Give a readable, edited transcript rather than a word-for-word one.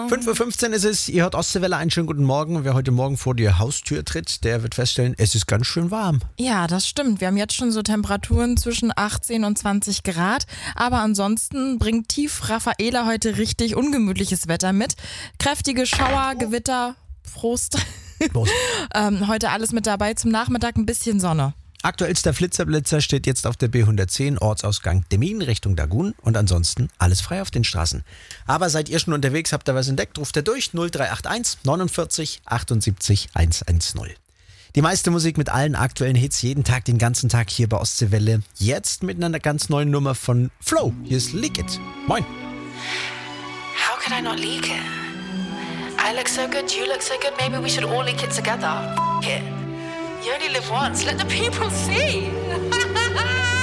5:15 Uhr ist es, ihr hört Ostseewelle, einen schönen guten Morgen. Wer heute Morgen vor die Haustür tritt, der wird feststellen, es ist ganz schön warm. Ja, das stimmt. Wir haben jetzt schon so Temperaturen zwischen 18 und 20 Grad. Aber ansonsten bringt Tief Raffaela heute richtig ungemütliches Wetter mit. Kräftige Schauer, Gewitter, Frost. Heute alles mit dabei. Zum Nachmittag ein bisschen Sonne. Aktuellster Blitzerblitzer steht jetzt auf der B110, Ortsausgang Demmin Richtung Dagun und ansonsten alles frei auf den Straßen. Aber seid ihr schon unterwegs, habt ihr was entdeckt, ruft ihr durch 0381 49 78 110. Die meiste Musik mit allen aktuellen Hits jeden Tag, den ganzen Tag hier bei Ostseewelle. Jetzt mit einer ganz neuen Nummer von Flo. Hier ist Leak It. Moin. How could I not leak it? I look so good, you look so good, maybe we should all leak it together. F*** it. You only live once, let the people see.